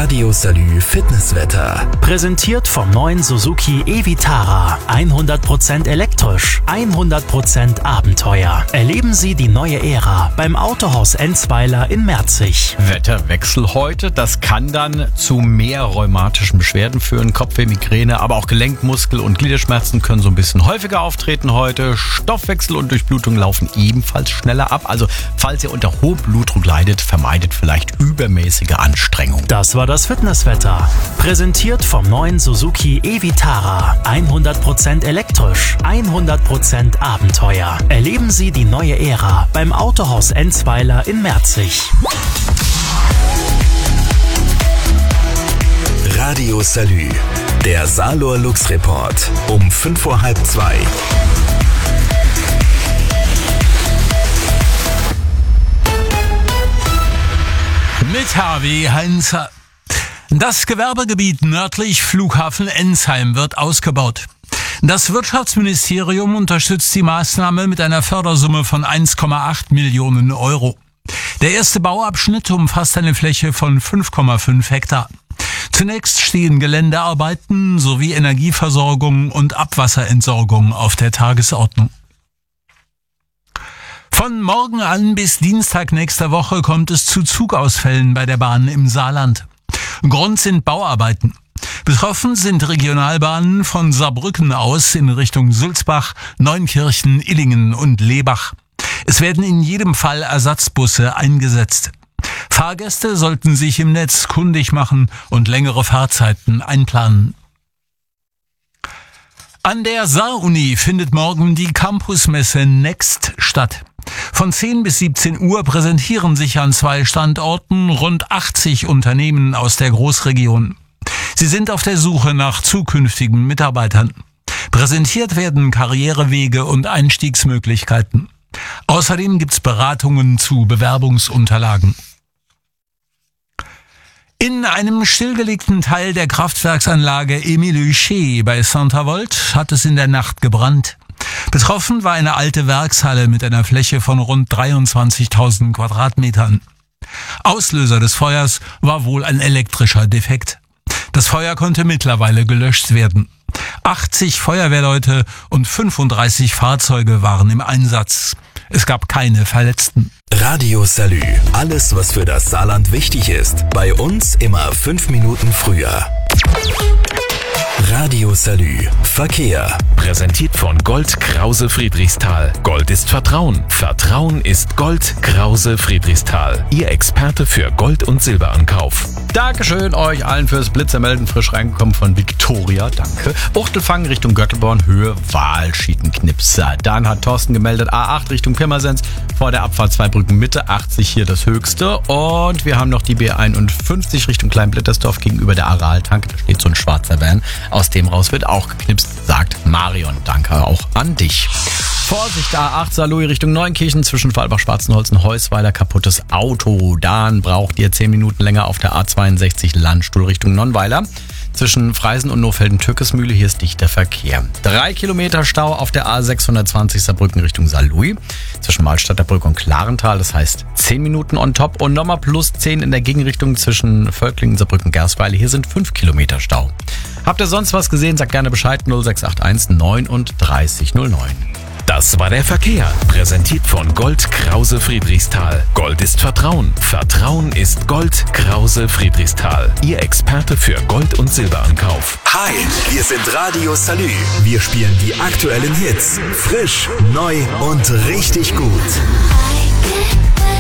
Radio Salü Fitnesswetter. Präsentiert vom neuen Suzuki e-Vitara. 100% elektrisch, 100% Abenteuer. Erleben Sie die neue Ära beim Autohaus Enzweiler in Merzig. Wetterwechsel heute, das kann dann zu mehr rheumatischen Beschwerden führen. Kopfweh, Migräne, aber auch Gelenk-, Muskel- und Gliederschmerzen können so ein bisschen häufiger auftreten heute. Stoffwechsel und Durchblutung laufen ebenfalls schneller ab. Also falls ihr unter hohem Blutdruck leidet, vermeidet vielleicht übermäßige Anstrengung. Das war das Fitnesswetter. Präsentiert vom neuen Suzuki e-Vitara. 100% elektrisch, 100% Abenteuer. Erleben Sie die neue Ära beim Autohaus Enzweiler in Merzig. Radio Salü, der Salor Lux Report um 2:05. Mit HW Heinzer. Das Gewerbegebiet nördlich Flughafen Ensheim wird ausgebaut. Das Wirtschaftsministerium unterstützt die Maßnahme mit einer Fördersumme von 1,8 Millionen Euro. Der erste Bauabschnitt umfasst eine Fläche von 5,5 Hektar. Zunächst stehen Geländearbeiten sowie Energieversorgung und Abwasserentsorgung auf der Tagesordnung. Von morgen an bis Dienstag nächster Woche kommt es zu Zugausfällen bei der Bahn im Saarland. Grund sind Bauarbeiten. Betroffen sind Regionalbahnen von Saarbrücken aus in Richtung Sulzbach, Neunkirchen, Illingen und Lebach. Es werden in jedem Fall Ersatzbusse eingesetzt. Fahrgäste sollten sich im Netz kundig machen und längere Fahrzeiten einplanen. An der Saar-Uni findet morgen die Campusmesse Next statt. Von 10 bis 17 Uhr präsentieren sich an 2 Standorten rund 80 Unternehmen aus der Großregion. Sie sind auf der Suche nach zukünftigen Mitarbeitern. Präsentiert werden Karrierewege und Einstiegsmöglichkeiten. Außerdem gibt's Beratungen zu Bewerbungsunterlagen. In einem stillgelegten Teil der Kraftwerksanlage Émile-Huchet bei Saint-Avold hat es in der Nacht gebrannt. Betroffen war eine alte Werkshalle mit einer Fläche von rund 23.000 Quadratmetern. Auslöser des Feuers war wohl ein elektrischer Defekt. Das Feuer konnte mittlerweile gelöscht werden. 80 Feuerwehrleute und 35 Fahrzeuge waren im Einsatz. Es gab keine Verletzten. Radio Salü, alles was für das Saarland wichtig ist. Bei uns immer 5 Minuten früher. Radio Salü, Verkehr. Präsentiert von Gold Krause Friedrichsthal. Gold ist Vertrauen. Vertrauen ist Gold Krause Friedrichsthal. Ihr Experte für Gold- und Silberankauf. Dankeschön euch allen fürs Blitzermelden. Frisch reingekommen von Viktoria, danke. Uchtelfang Richtung Göttelborn, Höhe Wahlschietenknipser. Dann hat Thorsten gemeldet, A8 Richtung Pirmasens, vor der Abfahrt Zweibrücken Mitte, 80 hier das höchste. Und wir haben noch die B51 Richtung Kleinblittersdorf gegenüber der Aral-Tanke. Da steht so ein schwarzer Van. Aus dem raus wird auch geknipst, sagt Marion. Danke auch an dich. Vorsicht, A8 Saarlouis Richtung Neunkirchen zwischen Fallbach-Schwarzenholzen, Heusweiler, kaputtes Auto. Dann braucht ihr 10 Minuten länger auf der A62 Landstuhl Richtung Nonnweiler. Zwischen Freisen und Nohfelden-Türkesmühle, hier ist dichter Verkehr. 3 Kilometer Stau auf der A620 Saarbrücken Richtung Saarlouis. Zwischen Malstadter Brücke und Klarental, das heißt 10 Minuten on top. Und nochmal plus 10 in der Gegenrichtung zwischen Völklingen, Saarbrücken, Gersweiler. Hier sind 5 Kilometer Stau. Habt ihr sonst was gesehen? Sagt gerne Bescheid. 0681 39 09. Das war der Verkehr. Präsentiert von Gold Krause Friedrichsthal. Gold ist Vertrauen. Vertrauen ist Gold Krause Friedrichsthal. Ihr Experte für Gold- und Silberankauf. Hi, wir sind Radio Salü. Wir spielen die aktuellen Hits. Frisch, neu und richtig gut.